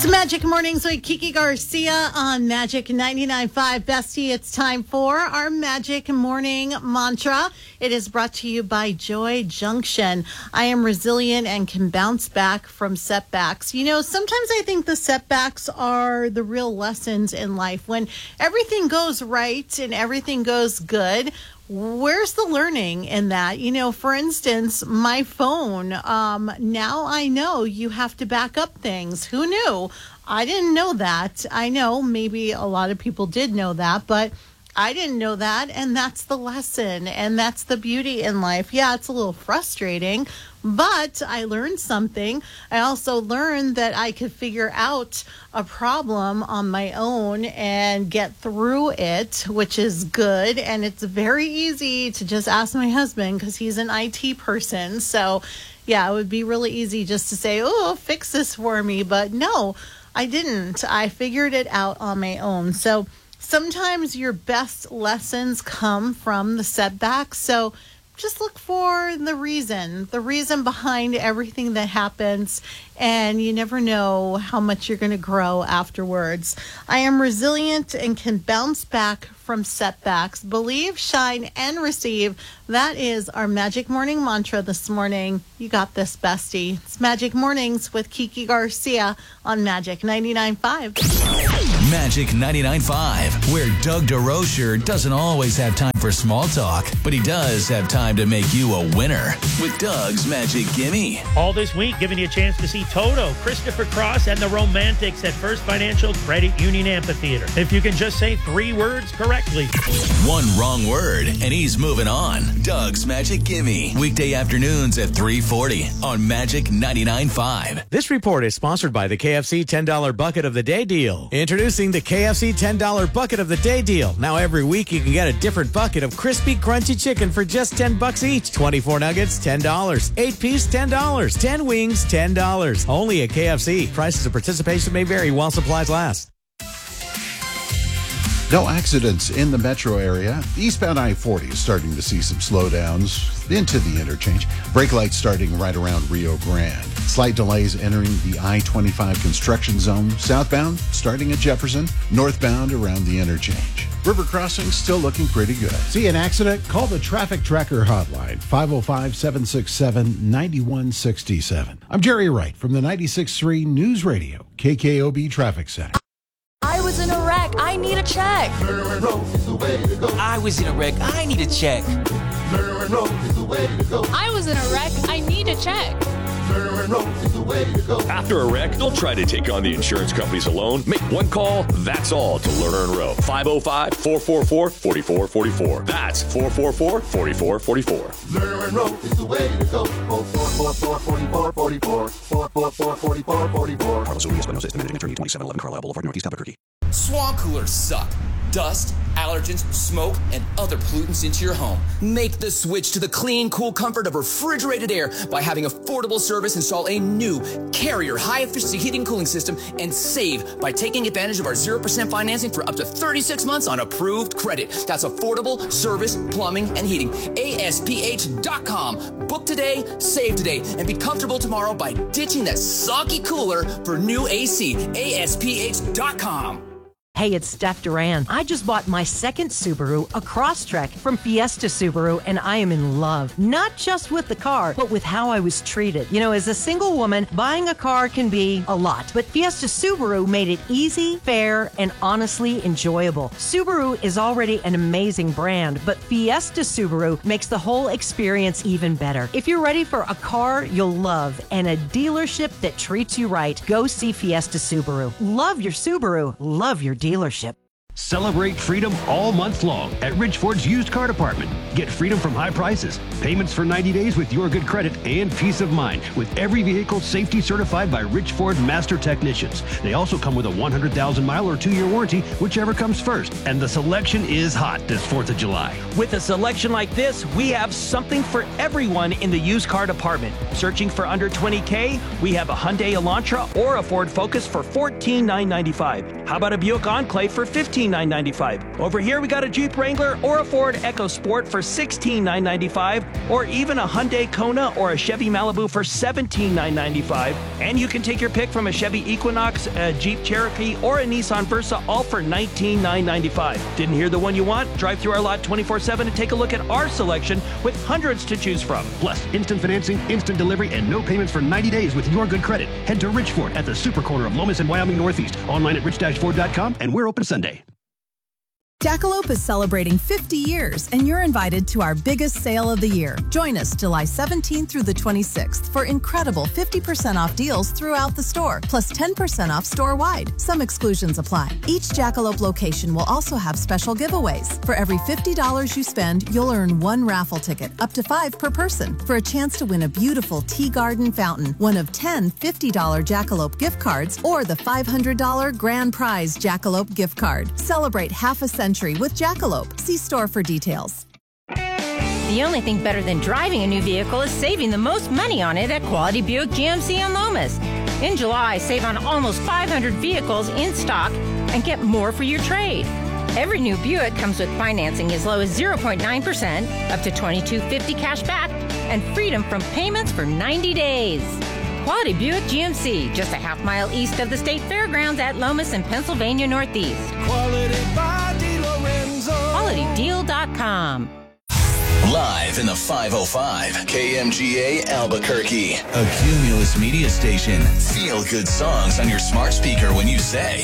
It's Magic Mornings with Kiki Garcia on Magic 99.5. Bestie, it's time for our Magic Morning Mantra. It is brought to you by Joy Junction. I am resilient and can bounce back from setbacks. You know, sometimes I think the setbacks are the real lessons in life. When everything goes right and everything goes good, where's the learning in that? You know, for instance, my phone, now I know you have to back up things. Who knew? I didn't know that. I know maybe a lot of people did know that, but I didn't know that. And that's the lesson. And that's the beauty in life. Yeah, it's a little frustrating, but I learned something. I also learned that I could figure out a problem on my own and get through it, which is good. And it's very easy to just ask my husband because he's an IT person. So yeah, it would be really easy just to say, oh, fix this for me. But no, I didn't. I figured it out on my own. So sometimes your best lessons come from the setbacks. So just look for the reason behind everything that happens, and you never know how much you're going to grow afterwards. I am resilient and can bounce back from setbacks. Believe, shine, and receive. That is our Magic Morning Mantra this morning. You got this, bestie. It's Magic Mornings with Kiki Garcia on Magic 99.5. Magic 99.5, where Doug DeRocher doesn't always have time for small talk, but he does have time to make you a winner with Doug's Magic Gimme. All this week, giving you a chance to see Toto, Christopher Cross, and the Romantics at First Financial Credit Union Amphitheater. If you can just say 3 words correctly. One wrong word, and he's moving on. Doug's Magic Gimme, weekday afternoons at 3:40 on Magic 99.5. This report is sponsored by the KFC $10 Bucket of the Day deal. Introducing the KFC $10 Bucket of the Day deal. Now every week you can get a different bucket of crispy, crunchy chicken for just $10 each. 24 nuggets, $10. 8-piece, $10. 10 wings, $10. Only at KFC. Prices of participation may vary while supplies last. No accidents in the metro area. Eastbound I-40 is starting to see some slowdowns into the interchange. Brake lights starting right around Rio Grande. Slight delays entering the I-25 construction zone. Southbound starting at Jefferson. Northbound around the interchange. River crossing still looking pretty good. See an accident? Call the Traffic Tracker hotline, 505-767-9167. I'm Jerry Wright from the 96.3 News Radio, KKOB Traffic Center. I was in a wreck. I need a check. I was in a wreck. I need a check. I was in a wreck. I need a check. After a wreck, don't try to take on the insurance companies alone. Make one call, that's all, to Lerner and Rowe. 505-444-4444. That's 444-4444. Lerner and Rowe is the way to go. 444-4444. 444-4444. Carlos Urias, Buenos Aires, Managing Attorney, 2711 Carlisle Boulevard, Northeast Albuquerque. Swamp coolers suck. Dust, allergens, smoke, and other pollutants into your home. Make the switch to the clean, cool comfort of refrigerated air by having affordable service install a new Carrier high-efficiency heating and cooling system and save by taking advantage of our 0% financing for up to 36 months on approved credit. That's affordable service, plumbing, and heating. ASPH.com. Book today, save today, and be comfortable tomorrow by ditching that soggy cooler for new AC. ASPH.com. Hey, it's Steph Duran. I just bought my second Subaru, a Crosstrek from Fiesta Subaru, and I am in love. Not just with the car, but with how I was treated. You know, as a single woman, buying a car can be a lot, but Fiesta Subaru made it easy, fair, and honestly enjoyable. Subaru is already an amazing brand, but Fiesta Subaru makes the whole experience even better. If you're ready for a car you'll love and a dealership that treats you right, go see Fiesta Subaru. Love your Subaru. Love your dealership. Celebrate freedom all month long at Ridge Ford's used car department. Get freedom from high prices, payments for 90 days with your good credit, and peace of mind with every vehicle safety certified by Ridge Ford Master Technicians. They also come with a 100,000-mile or 2-year warranty, whichever comes first. And the selection is hot this 4th of July. With a selection like this, we have something for everyone in the used car department. Searching for under $20K? We have a Hyundai Elantra or a Ford Focus for $14,995. How about a Buick Enclave for $15,995? Over here, we got a Jeep Wrangler or a Ford EcoSport for $16,995, or even a Hyundai Kona or a Chevy Malibu for $17,995. And you can take your pick from a Chevy Equinox, a Jeep Cherokee, or a Nissan Versa, all for $19,995. Didn't hear the one you want? Drive through our lot 24/7 and take a look at our selection with hundreds to choose from. Plus, instant financing, instant delivery, and no payments for 90 days with your good credit. Head to Rich Ford at the super corner of Lomas and Wyoming Northeast. Online at rich-ford.com, and we're open Sunday. Jackalope is celebrating 50 years, and you're invited to our biggest sale of the year. Join us July 17th through the 26th for incredible 50% off deals throughout the store, plus 10% off store-wide. Some exclusions apply. Each Jackalope location will also have special giveaways. For every $50 you spend, you'll earn one raffle ticket, up to 5 per person, for a chance to win a beautiful tea garden fountain, one of 10 $50 Jackalope gift cards, or the $500 grand prize Jackalope gift card. Celebrate half a century with Jackalope. See store for details. The only thing better than driving a new vehicle is saving the most money on it at Quality Buick GMC in Lomas. In July, save on almost 500 vehicles in stock and get more for your trade. Every new Buick comes with financing as low as 0.9%, up to $2,250 cash back, and freedom from payments for 90 days. Quality Buick GMC, just a half-mile east of the State Fairgrounds at Lomas and Pennsylvania Northeast. Quality by DiLorenzo. QualityDeal.com. Live in the 505, KMGA Albuquerque, a Cumulus media station. Feel good songs on your smart speaker when you say